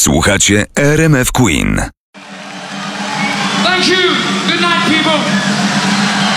Słuchacie RMF Queen. Thank you. Good night, people.